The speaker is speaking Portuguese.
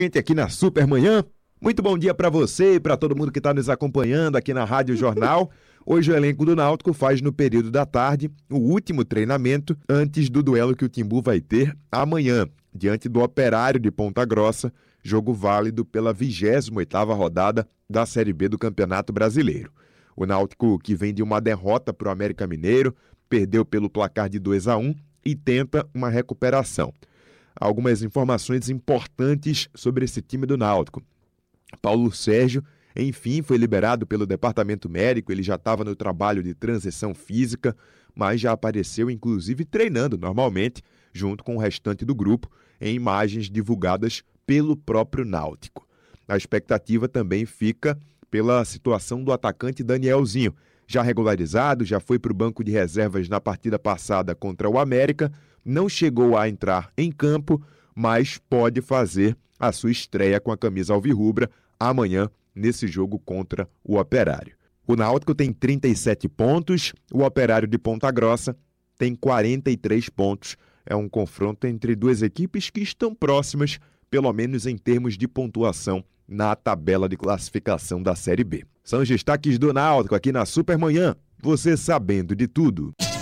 Gente, aqui na Supermanhã. Muito bom dia para você e para todo mundo que está nos acompanhando aqui na Rádio Jornal. Hoje o elenco do Náutico faz no período da tarde o último treinamento antes do duelo que o Timbu vai ter amanhã, diante do Operário de Ponta Grossa, jogo válido pela 28ª rodada da Série B do Campeonato Brasileiro. O Náutico, que vem de uma derrota para o América Mineiro, perdeu pelo placar de 2-1 e tenta uma recuperação. Algumas informações importantes sobre esse time do Náutico. Paulo Sérgio, enfim, foi liberado pelo departamento médico, ele já estava no trabalho de transição física, mas já apareceu inclusive treinando normalmente, junto com o restante do grupo, em imagens divulgadas pelo próprio Náutico. A expectativa também fica pela situação do atacante Danielzinho, já regularizado, já foi para o banco de reservas na partida passada contra o América, não chegou a entrar em campo, mas pode fazer a sua estreia com a camisa alvirrubra amanhã nesse jogo contra o Operário. O Náutico tem 37 pontos, o Operário de Ponta Grossa tem 43 pontos. É um confronto entre duas equipes que estão próximas, pelo menos em termos de pontuação, na tabela de classificação da Série B. São os destaques do Náutico aqui na Supermanhã, você sabendo de tudo.